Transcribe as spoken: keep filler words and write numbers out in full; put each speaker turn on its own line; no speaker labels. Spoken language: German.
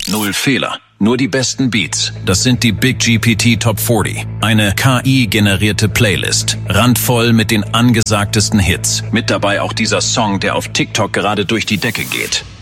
Null Fehler, nur die besten Beats. Das sind die Big G P T Top vierzig. Eine K I-generierte Playlist. Randvoll mit den angesagtesten Hits. Mit dabei auch dieser Song, der auf TikTok gerade durch die Decke geht.